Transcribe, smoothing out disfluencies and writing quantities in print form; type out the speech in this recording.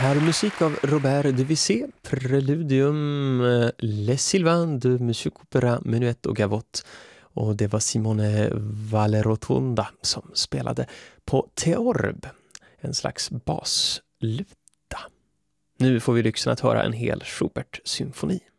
Här är musik av Robert Debussy, Preludium, Les Sylvains de Monsieur Couperin, Menuett och Gavotte. Och det var Simone Valerotonda som spelade på theorb, en slags basluta. Nu får vi lyxen att höra en hel Schubert-symfoni.